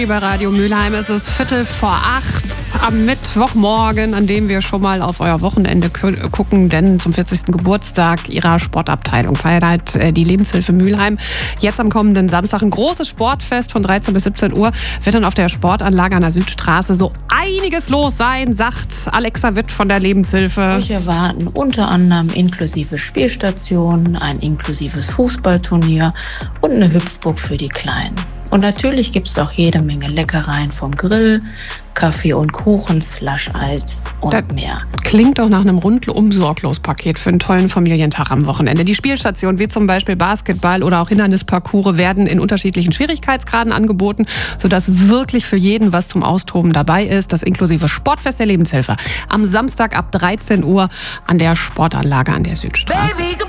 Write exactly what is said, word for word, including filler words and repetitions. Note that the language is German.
Bei Radio Mülheim ist es Viertel vor acht am Mittwochmorgen, an dem wir schon mal auf euer Wochenende gucken, denn zum vierzigsten Geburtstag ihrer Sportabteilung feiert halt die Lebenshilfe Mülheim. Jetzt am kommenden Samstag ein großes Sportfest von dreizehn bis siebzehn Uhr. Wird dann auf der Sportanlage an der Südstraße so einiges los sein, sagt Alexa Witt von der Lebenshilfe. Euch erwarten unter anderem inklusive Spielstationen, ein inklusives Fußballturnier und eine Hüpfburg für die Kleinen. Und natürlich gibt es auch jede Menge Leckereien vom Grill, Kaffee und Kuchen, Slush-Eis und das mehr. Klingt doch nach einem Rundum-Sorglos-Paket für einen tollen Familientag am Wochenende. Die Spielstationen wie zum Beispiel Basketball oder auch Hindernisparcours werden in unterschiedlichen Schwierigkeitsgraden angeboten, sodass wirklich für jeden was zum Austoben dabei ist. Das inklusive Sportfest der Lebenshilfe am Samstag ab dreizehn Uhr an der Sportanlage an der Südstraße. Baby,